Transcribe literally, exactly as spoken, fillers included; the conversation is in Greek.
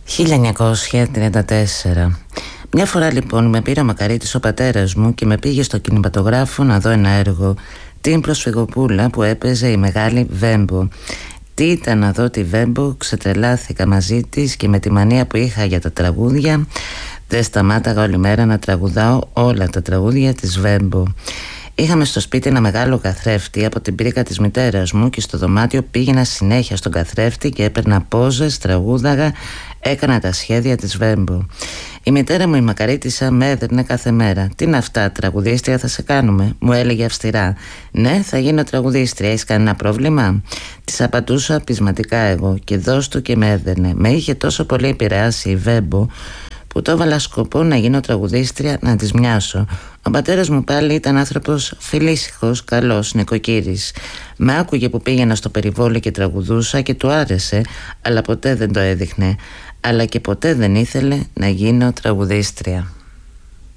χίλια εννιακόσια τριάντα τέσσερα. Μια φορά λοιπόν με πήρε ο Μακαρίτης ο πατέρας μου και με πήγε στο κινηματογράφο να δω ένα έργο, την Προσφυγοπούλα, που έπαιζε η μεγάλη Βέμπο. Τι ήταν να δω τη Βέμπο, ξετρελάθηκα μαζί της και με τη μανία που είχα για τα τραγούδια δεν σταμάταγα όλη μέρα να τραγουδάω όλα τα τραγούδια της Βέμπο. Είχαμε στο σπίτι ένα μεγάλο καθρέφτη από την πρίκα της μητέρας μου και στο δωμάτιο πήγαινα συνέχεια στον καθρέφτη και έπαιρνα πόζες, τραγούδαγα, έκανα τα σχέδια της Βέμπο. Η μητέρα μου η Μακαρίτισσα με έδερνε κάθε μέρα. Τι είναι αυτά, τραγουδίστρια θα σε κάνουμε, μου έλεγε αυστηρά. Ναι, θα γίνω τραγουδίστρια, έχεις κανένα πρόβλημα? Της απαντούσα πεισματικά εγώ και δώσ' του και με έδερνε. Με είχε τόσο πολύ επηρεάσει η Βέμπο που το έβαλα σκοπό να γίνω τραγουδίστρια, να της μοιάσω. Ο πατέρας μου πάλι ήταν άνθρωπος φιλήσυχος, καλός, νοικοκύρης. Με άκουγε που πήγαινα στο περιβόλι και τραγουδούσα και του άρεσε, αλλά ποτέ δεν το έδειχνε. Αλλά και ποτέ δεν ήθελε να γίνω τραγουδίστρια.